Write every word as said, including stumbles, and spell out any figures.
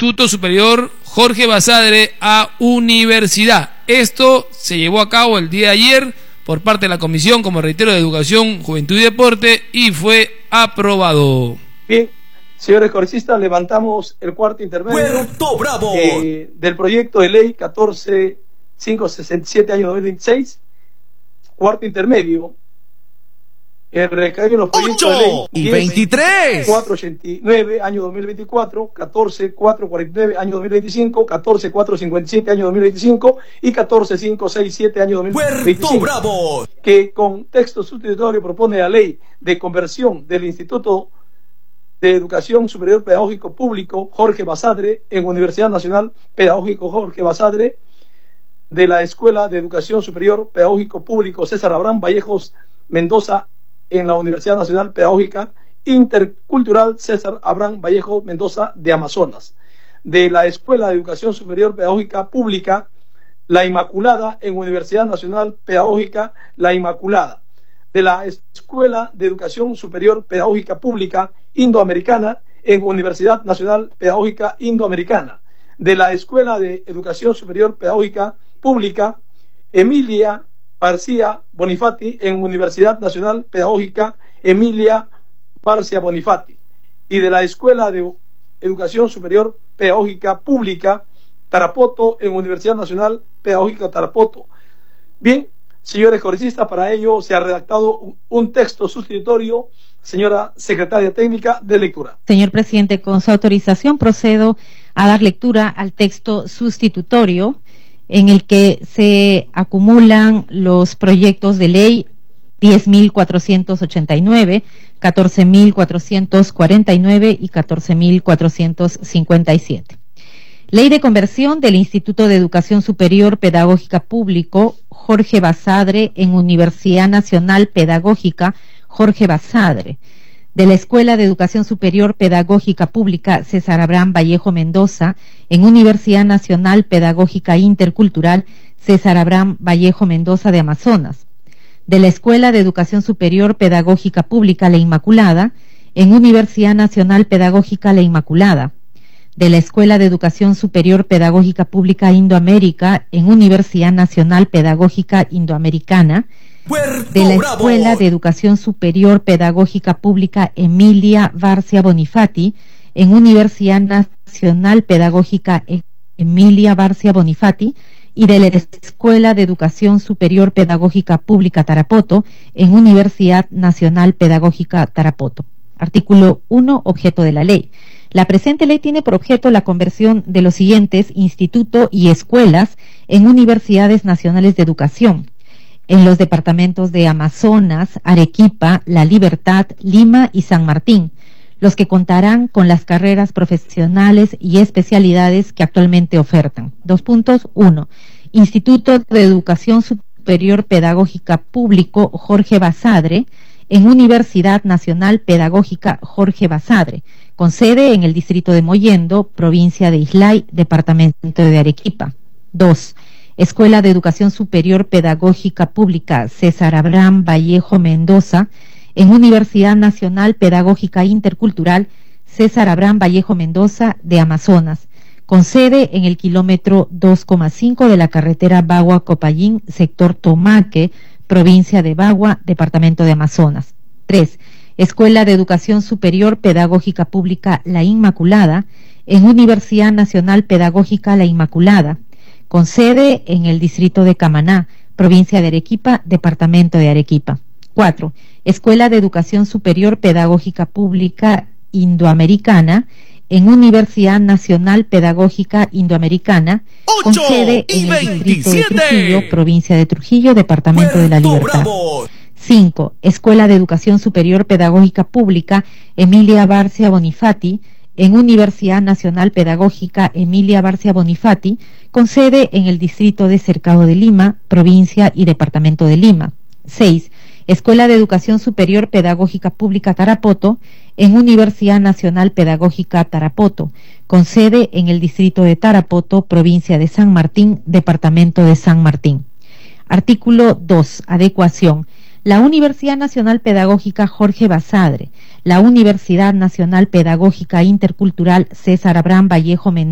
Instituto Superior Jorge Basadre a universidad. Esto se llevó a cabo el día de ayer por parte de la Comisión, como reitero, de Educación, Juventud y Deporte, y fue aprobado. Bien, señores congresistas, levantamos el cuarto intermedio ¡Puerto Bravo! Eh, del proyecto de ley catorce mil quinientos sesenta y siete año dos mil veintiséis, cuarto intermedio. El recae en los proyectos de ley y veintitrés, cuatrocientos ochenta y nueve año dos mil veinticuatro, catorce mil cuatrocientos cuarenta y nueve año dos mil veinticinco, catorce mil cuatrocientos cincuenta y siete año dos mil veinticinco y catorce mil quinientos sesenta y siete año dos mil veinticinco. ¡Puerto Bravo! Que con texto sustitutorio propone la ley de conversión del Instituto de Educación Superior Pedagógico Público Jorge Basadre en Universidad Nacional Pedagógico Jorge Basadre, de la Escuela de Educación Superior Pedagógico Público César Abraham Vallejos Mendoza en la Universidad Nacional Pedagógica Intercultural César Abraham Vallejo Mendoza de Amazonas, de la Escuela de Educación Superior Pedagógica Pública La Inmaculada en Universidad Nacional Pedagógica La Inmaculada, de la Escuela de Educación Superior Pedagógica Pública Indoamericana en Universidad Nacional Pedagógica Indoamericana, de la Escuela de Educación Superior Pedagógica Pública Emilia García Bonifati en Universidad Nacional Pedagógica Emilia García Bonifati, y de la Escuela de Educación Superior Pedagógica Pública Tarapoto en Universidad Nacional Pedagógica Tarapoto. Bien, señores congresistas, para ello se ha redactado un texto sustitutorio. Señora Secretaria Técnica, de lectura. Señor presidente, con su autorización procedo a dar lectura al texto sustitutorio en el que se acumulan los proyectos de ley diez mil cuatrocientos ochenta y nueve, catorce mil cuatrocientos cuarenta y nueve y catorce mil cuatrocientos cincuenta y siete. Ley de conversión del Instituto de Educación Superior Pedagógica Público Jorge Basadre en Universidad Nacional Pedagógica Jorge Basadre, de la Escuela de Educación Superior Pedagógica Pública César Abraham Vallejo Mendoza en Universidad Nacional Pedagógica Intercultural César Abraham Vallejo Mendoza de Amazonas, de la Escuela de Educación Superior Pedagógica Pública La Inmaculada en Universidad Nacional Pedagógica La Inmaculada, de la Escuela de Educación Superior Pedagógica Pública Indoamérica en Universidad Nacional Pedagógica Indoamericana, de la Escuela de Educación Superior Pedagógica Pública Emilia García Bonifati en Universidad Nacional Pedagógica Emilia García Bonifati y de la Escuela de Educación Superior Pedagógica Pública Tarapoto en Universidad Nacional Pedagógica Tarapoto. Artículo uno. Objeto de la ley. La presente ley tiene por objeto la conversión de los siguientes institutos y escuelas en universidades nacionales de educación en los departamentos de Amazonas, Arequipa, La Libertad, Lima y San Martín, los que contarán con las carreras profesionales y especialidades que actualmente ofertan. Dos puntos. Uno. Instituto de Educación Superior Pedagógica Público Jorge Basadre en Universidad Nacional Pedagógica Jorge Basadre, con sede en el distrito de Mollendo, provincia de Islay, departamento de Arequipa. Dos. Escuela de Educación Superior Pedagógica Pública César Abraham Vallejo Mendoza en Universidad Nacional Pedagógica Intercultural César Abraham Vallejo Mendoza de Amazonas, con sede en el kilómetro dos coma cinco de la carretera Bagua-Copayín, sector Tomaque, provincia de Bagua, departamento de Amazonas. Tres. Escuela de Educación Superior Pedagógica Pública La Inmaculada en Universidad Nacional Pedagógica La Inmaculada, con sede en el distrito de Camaná, provincia de Arequipa, departamento de Arequipa. Cuatro. Escuela de Educación Superior Pedagógica Pública Indoamericana en Universidad Nacional Pedagógica Indoamericana, con sede en el distrito de Trujillo, provincia de Trujillo, departamento de La Libertad. Cinco. Escuela de Educación Superior Pedagógica Pública Emilia García Bonifati en Universidad Nacional Pedagógica Emilia García Bonifati, con sede en el distrito de Cercado de Lima, provincia y departamento de Lima. Seis. Escuela de Educación Superior Pedagógica Pública Tarapoto en Universidad Nacional Pedagógica Tarapoto, con sede en el distrito de Tarapoto, provincia de San Martín, departamento de San Martín. Artículo dos. Adecuación. La Universidad Nacional Pedagógica Jorge Basadre, la Universidad Nacional Pedagógica Intercultural César Abraham Vallejo Mendoza,